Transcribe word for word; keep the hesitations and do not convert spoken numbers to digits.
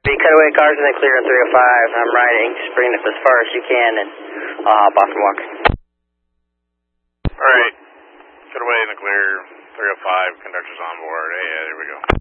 The cutaway cars in the clear in three oh five. I'm riding. Just bring it as far as you can, and I'll hop off and walk. All right. Cutaway in the clear, three oh five. Conductor's on board. Hey, yeah, there we go.